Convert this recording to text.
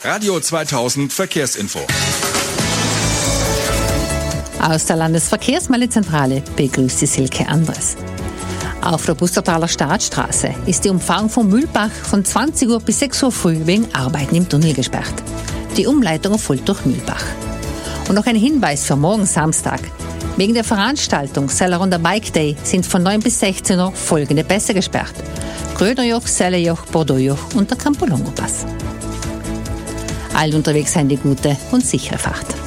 Radio 2000 Verkehrsinfo. Aus der Landesverkehrsmeldezentrale begrüßt die Silke Andres. Auf der Bustertaler Staatsstraße ist die Umfahrung von Mühlbach von 20 Uhr bis 6 Uhr früh wegen Arbeiten im Tunnel gesperrt. Die Umleitung erfolgt durch Mühlbach. Und noch ein Hinweis für morgen Samstag. Wegen der Veranstaltung Sellerunder Bike Day sind von 9 bis 16 Uhr folgende Pässe gesperrt: Grönerjoch, Sellejoch, Bordeauxjoch und der Campolongo-Pass. Allen unterwegs seien die gute und sichere Fahrt.